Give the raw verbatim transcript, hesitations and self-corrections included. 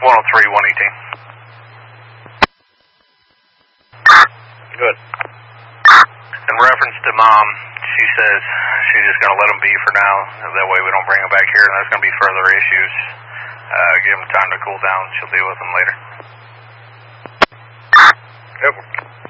one oh three, one eighteen. Good. In reference to Mom, she says she's just going to let them be for now. That way we don't bring them back here, and there's going to be further issues. Uh, give them time to cool down. She'll deal with them later. Yep.